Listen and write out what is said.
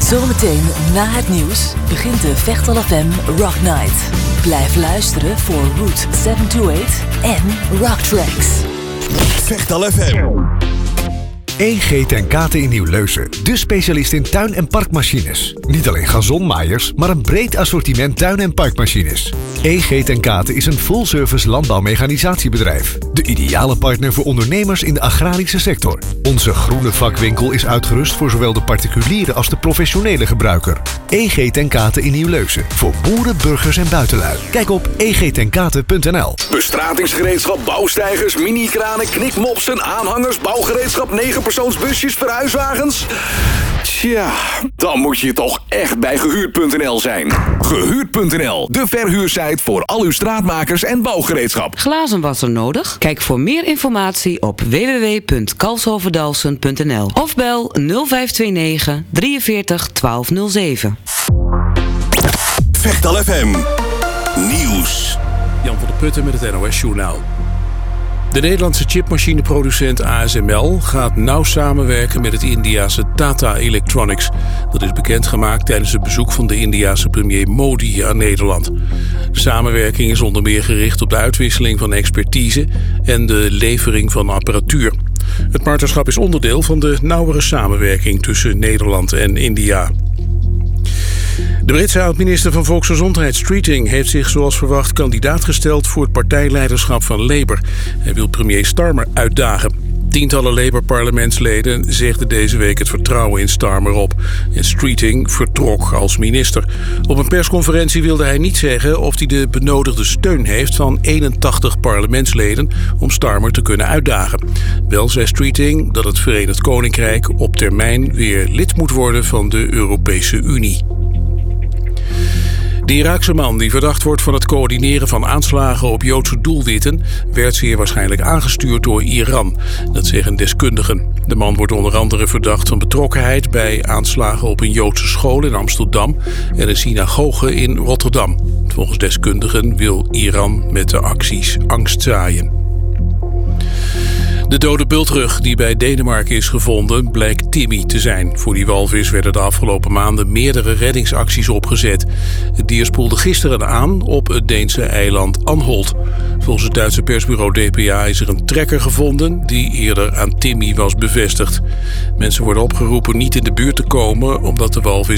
Zometeen na het nieuws begint de Vechtal FM Rock Night. Blijf luisteren voor Route 728 en Rock Tracks. Vechtal FM. EG ten Kate in Nieuw-Leusen, de specialist in tuin- en parkmachines. Niet alleen gazonmaaiers, maar een breed assortiment tuin- en parkmachines. EG ten Kate is een full-service landbouwmechanisatiebedrijf. De ideale partner voor ondernemers in de agrarische sector. Onze groene vakwinkel is uitgerust voor zowel de particuliere als de professionele gebruiker. EG ten Kate in Nieuw-Leusen, voor boeren, burgers en buitenlui. Kijk op egtenkate.nl. Bestratingsgereedschap, bouwsteigers, mini-kranen, knikmopsen, aanhangers, bouwgereedschap, 9-persoonsbusjes, verhuiswagens. Tja, dan moet je toch echt bij Gehuurd.nl zijn. Gehuurd.nl, de verhuursite voor al uw straatmakers en bouwgereedschap. Glazenwasser nodig? Kijk voor meer informatie op www.kalshoverdalsen.nl of bel 0529 43 1207. Vechtal FM Nieuws. Jan van der Putten met het NOS-journaal. De Nederlandse chipmachineproducent ASML gaat nauw samenwerken met het Indiase Tata Electronics. Dat is bekendgemaakt tijdens het bezoek van de Indiase premier Modi aan Nederland. De samenwerking is onder meer gericht op de uitwisseling van expertise en de levering van apparatuur. Het partnerschap is onderdeel van de nauwere samenwerking tussen Nederland en India. De Britse oud-minister van Volksgezondheid Streeting heeft zich zoals verwacht kandidaat gesteld voor het partijleiderschap van Labour. Hij wil premier Starmer uitdagen. Tientallen Labour-parlementsleden zegden deze week het vertrouwen in Starmer op. En Streeting vertrok als minister. Op een persconferentie wilde hij niet zeggen of hij de benodigde steun heeft van 81 parlementsleden om Starmer te kunnen uitdagen. Wel zei Streeting dat het Verenigd Koninkrijk op termijn weer lid moet worden van de Europese Unie. De Iraakse man die verdacht wordt van het coördineren van aanslagen op Joodse doelwitten werd zeer waarschijnlijk aangestuurd door Iran. Dat zeggen deskundigen. De man wordt onder andere verdacht van betrokkenheid bij aanslagen op een Joodse school in Amsterdam en een synagoge in Rotterdam. Volgens deskundigen wil Iran met de acties angst zaaien. De dode bultrug die bij Denemarken is gevonden blijkt Timmy te zijn. Voor die walvis werden de afgelopen maanden meerdere reddingsacties opgezet. Het dier spoelde gisteren aan op het Deense eiland Anholt. Volgens het Duitse persbureau DPA is er een trekker gevonden die eerder aan Timmy was bevestigd. Mensen worden opgeroepen niet in de buurt te komen omdat de walvis